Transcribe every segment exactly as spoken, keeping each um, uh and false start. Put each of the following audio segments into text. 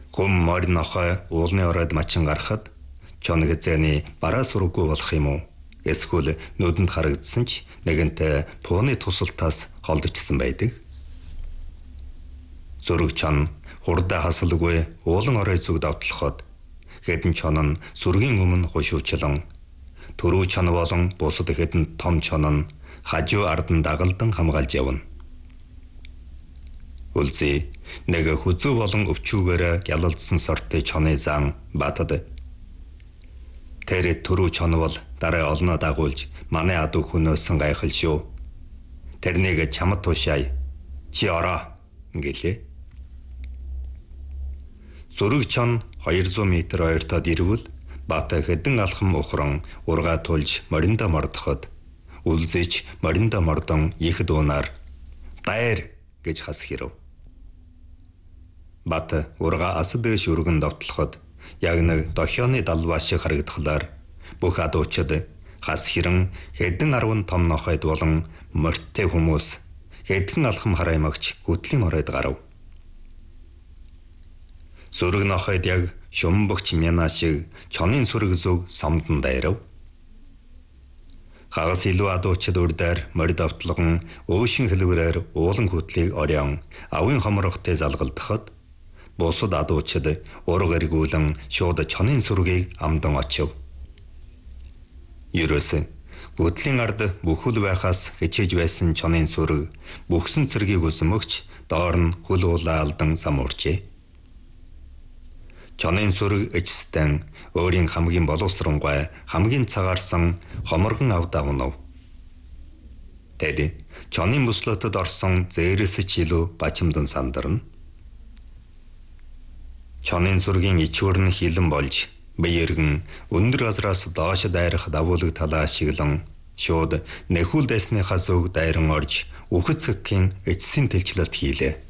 Хүм морин нохой уулны оройд мачин гарахад чон гэзэний бараа сураггүй болох юм уу? Эсвэл нүдэнд харагдсан ч нэгэнтээ пууны тусалтаас холдчихсан байдаг. Зүрэг чон хурдаа хасалгүй уулан орой зүг давтлахад хэдэн чон нь сүргийн өмнө хушуучлан түрүү чон болон бусад хэдэн том чон нь хажуу ардан дагалдан хамгаалж явна. Үлзий нэг хүзүү болон өвчүүгээр гялалдсан сортой чоны зан батад. Тэр түрүү чон бол дараа олноо дагуулж манай адуу хөнөөсөн гайхал шүү. Тэрнийг чамд тушаая. Чи ороо гэлээ. Зүрэг чон двести метр ойртоод ирвэл бат хэдэн алхам ухран ургаа тулж моринда мордоход үлзээч моринда мордон их дуунаар дайр гэж хас хэрв. Бат ургаа асад дэш өргөн довтлоход яг нэг дохионы далбаа шиг харагдахлаар бүх адуучид хас хэрэн хэдэн арван том нохойд болон морьтой хүмүүс хэдхэн алхам харааймагч хөтлийн оройд гарав. Сүрэг нохойд яг шумбагч мяна шиг чонын сүрэг зүг самдан дайрав. Хагас илүү адуучид урдаар морь давтлаган өшин хэлбэрээр уулан хөтлийг орион авын хомрохтой залгалдахад бусад адуучид ураг эргүүлэн шууд чонын сүргийг амдан очив. Ерөөсөө хөтлийн ард бүхэл байхаас хичээж байсан чонын сүрэг бүхсэн цэргийг өсмөгч доор нь хөл уулаа алдан самуурчээ. Чонын сүрэг эцэстэн өөрийн хамгийн боловсронгой хамгийн цагаарсан хоморгон авд авнав. Тэд чонын бүслөтөд орсон зээрээс ч илүү бачимдан сандарна. Чонын сүргийн ичвэр нь хилэн болж биеэргэн өндөр газраас доош дайрах давуулаг талаа шиглэн шууд нэхүүл дэсныхаа зүг дайран орж үхэж цэгхийн эцсийн тэлчлэлт хийлээ.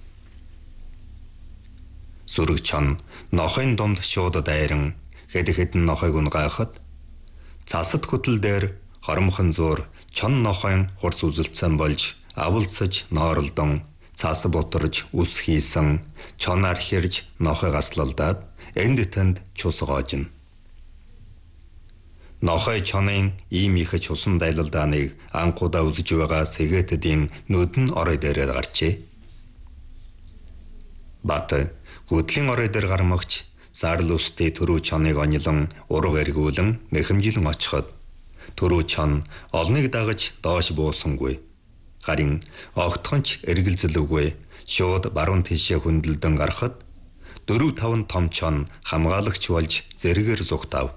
Сүрэг чон нохойн дунд шууд дайран хэд хэдэн нохойг унгайхад цасад хөтөл дээр хоромхон зуур чон нохойн хурц үзэлцэн болж авалцаж нооролдон цаас бутарж үс хийсэн чонаар хэрж нохой гаслалдаад энд тэнд чус гоожно. Нохой чонын ийм их чусан дайлалдааныг анхудаа үзэж байгаа сэгээтэдийн нүд нь орой дээрээ гарчээ. Бат хөтлийн орой дээр гармагч саарл үстэй түрүү чоныг онилон ураг эргүүлэн нэхэмжилэн очиход түрүү чон олныг дагаж доош буусангүй. Харин огтхонч эргэлзэлгүй шууд баруун тишээ хөндлөлдөн гарахад дөрөв таван том чон хамгаалагч болж зэрэгээр зүгтав.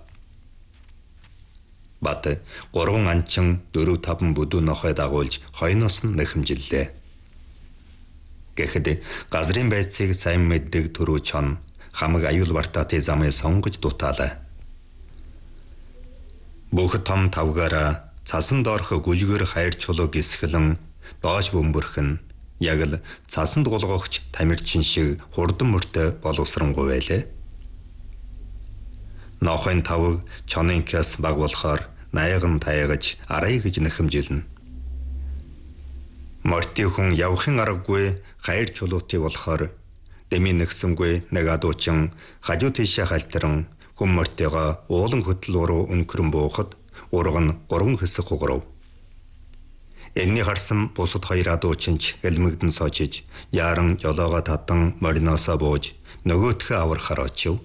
Бат гурван анчин дөрөв таван бүдүү нохой дагуулж хойноос нь нэхэмжиллээ. Гэхэд газрын байцыг сайн мэддэг түрүү чон хамаг аюул бартаатай замыг сонгож дутаалаа. Бүх том тавгаараа цасан доорх гүлгээр хайр чулуу гисгэлэн доош бөмбөрхөн яг л цасанд гулгогч тамирчин шиг хурдан мөртөө боловсронгуй байлээ. Нохойн тавг чонын кэс баг болохоор наяган таягаж арай гэж нэхэмжилнэ. Морти хүн явахын аргагүй хайр чулуутай болохоор дэми нэгсэнгүй нэг адуучин хажуу тийшээ хальтран хүн мортигаа уулан хөтөл уруу өнкөрөн буухад ураг нь гурван хэсэг хугарав. Энэний харсан бусад хоёр адуучинч элмэгдэн соочиж яран жолоогоо татан мориноосоо бууж нөгөөтгөө аврахаар очив.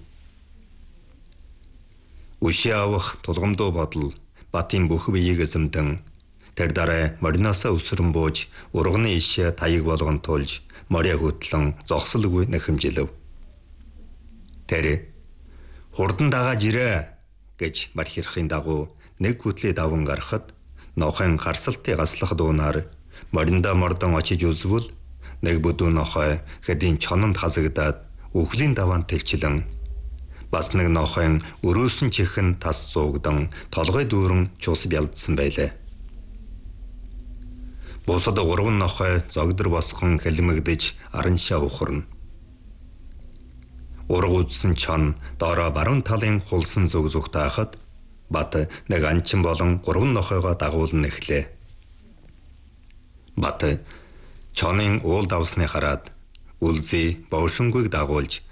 Үшээ авах тулгамдуу бодол батын бүх биеийг эзэмдэн тэр дараа мориноосоо өсрөн бууж урганы ишээ таяг болгон тулж моря хөтлөн зогсолгүй нэхэмжилв. Тэр хурдан дагааж ирээ гэж мархирахын дагуу нэг хөтлөө даван гарахад нохойн харсалтыг гаслах дуунаар моринда мордон очиж үзвэл нэг бүдүү нохой хэдийн чононд хасагдаад үхлийн даваан тэлчлэн бас нэг нохойн өрөөсөн чихэн тас зуугдан толгой дүүрэн чус бялдсан байлаа. Бусад гурван нохой зогдор босхон хэлмэгдэж араншаа ухарна. Ураг үзсэн чон доороо баруун талын хулсан зүг зүгтаахад бат нэг анчин болон гурван нохойгоо дагуулн эхлээ. Бат чонын уул давсны хараад үлзий бовшингүйг дагуулж